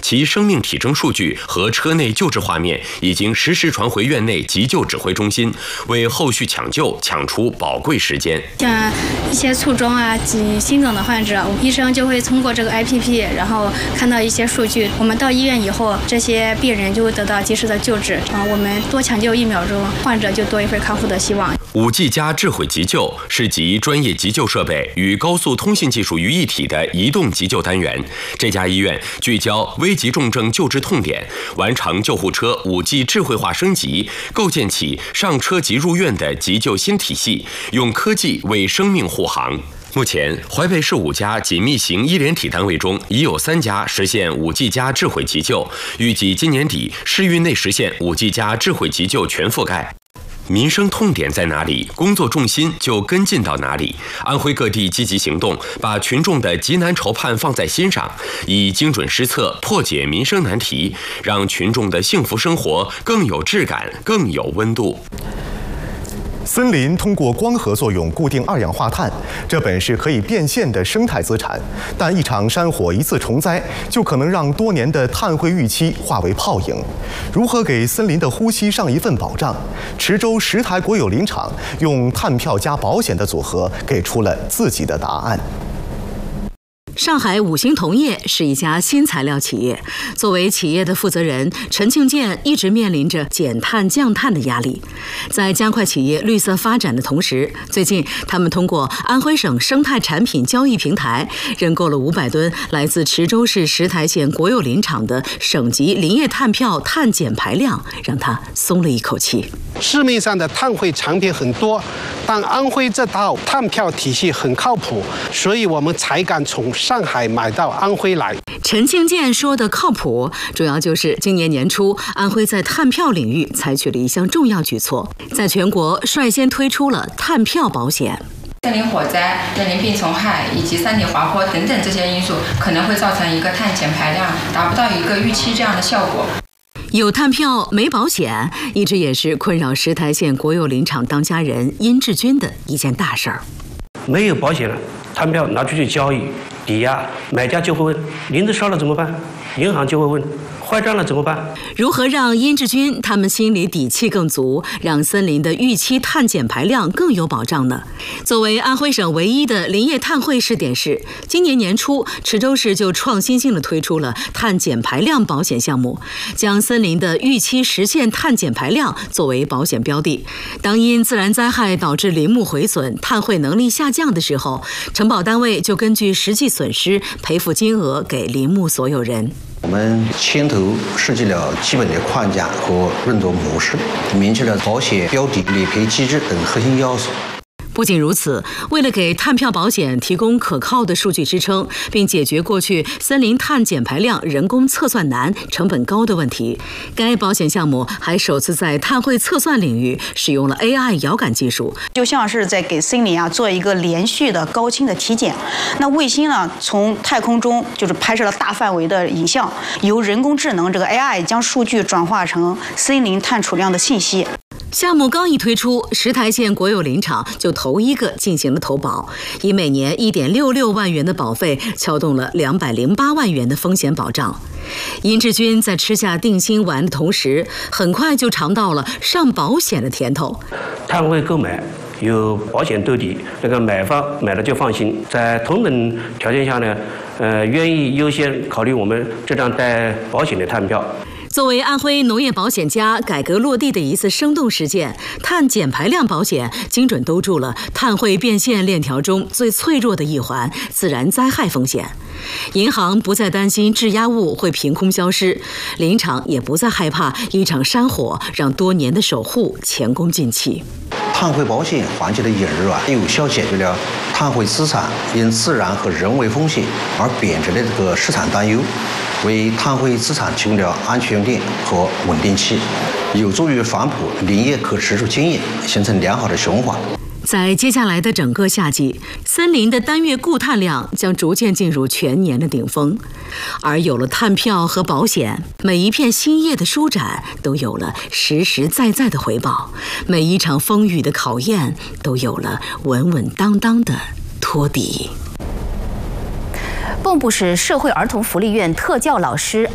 其生命体征数据和车内救治画面已经实时传回院内急救指挥中心，为后续抢救抢出宝贵时间。 像一些卒中啊、心梗的患者，医生就会通过这个 APP， 然后看到一些数据。我们到医院以后，这些病人就会得到及时的救治。我们多抢救1秒钟，患者就多一份康复的希望。 5G 加智慧急救是集专业急救设备与高速通信技术于一体的移动急救单元。这家医院聚焦危急重症救治痛点，完成救护车5G 智慧化升级，构建起上车即入院的急救新体系，用科技为生命护航。目前，淮北市5家紧密型医联体单位中，已有3家实现5G 加智慧急救，预计今年底市域内实现5G 加智慧急救全覆盖。民生痛点在哪里，工作重心就跟进到哪里。安徽各地积极行动，把群众的急难愁盼放在心上，以精准施策破解民生难题，让群众的幸福生活更有质感、更有温度。 森林通过光合作用固定二氧化碳，这本是可以变现的生态资产，但一场山火一次虫灾，就可能让多年的碳汇预期化为泡影。如何给森林的呼吸上一份保障？池州10台国有林场用碳票加保险的组合，给出了自己的答案。 上海五星同业是一家新材料企业，作为企业的负责人，陈庆建一直面临着减碳降碳的压力。在加快企业绿色发展的同时，最近他们通过安徽省生态产品交易平台，认购了500吨来自池州市石台县国有林场的省级林业碳票碳减排量，让他松了一口气。 市面上的碳汇产品很多，但安徽这套碳票体系很靠谱，所以我们才敢从上海买到安徽来。 陈庆建说的靠谱，主要就是今年年初，安徽在碳票领域采取了一项重要举措，在全国率先推出了碳票保险。 森林火灾、人林病虫害以及山体滑坡等等这些因素，可能会造成一个碳减排量达不到一个预期这样的效果。 有碳票没保险，一直也是困扰石台县国有林场当家人殷志军的一件大事儿。 没有保险了，碳票拿出去交易抵押，买家就会问林子烧了怎么办，银行就会问坏账了怎么办？ 如何让殷志军他们心里底气更足，让森林的预期碳减排量更有保障呢？作为安徽省唯一的林业碳汇试点市，今年年初，池州市就创新性的推出了碳减排量保险项目，将森林的预期实现碳减排量作为保险标的。当因自然灾害导致林木毁损、碳汇能力下降的时候，承保单位就根据实际损失赔付金额给林木所有人。 我们牵头设计了基本的框架和运作模式，明确了保险标的、理赔机制等核心要素。 不仅如此，为了给碳票保险提供可靠的数据支撑，并解决过去森林碳减排量人工测算难、成本高的问题，该保险项目还首次在碳汇测算领域使用了 AI 遥感技术， 就像是在给森林做一个连续的高清的体检。那卫星呢，从太空中就是拍摄了大范围的影像，由人工智能这个 AI 将数据转化成森林碳储量的信息。 项目刚一推出，石台县国有林场就头一个进行了投保，以每年1.66万元的保费撬动了208万元的风险保障。殷志军在吃下定心丸的同时，很快就尝到了上保险的甜头。 碳汇购买有保险兜底，这个买方买了就放心，在同等条件下呢，愿意优先考虑我们这张带保险的碳票。 作为安徽农业保险家改革落地的一次生动实践，碳减排量保险精准兜住了碳汇变现链条中最脆弱的一环——自然灾害风险。银行不再担心质押物会凭空消失，林场也不再害怕一场山火让多年的守护前功尽弃。 碳汇保险环节的引入有效解决了碳汇资产因自然和人为风险而贬值的这个市场担忧，为碳汇资产提供了安全链和稳定器，有助于反哺林业可持续经营，形成良好的循环。 在接下来的整个夏季，森林的单月固碳量将逐渐进入全年的顶峰，而有了碳票和保险，每一片新叶的舒展都有了实实在在的回报，每一场风雨的考验都有了稳稳当当的托底。 蚌埠市社会儿童福利院特教老师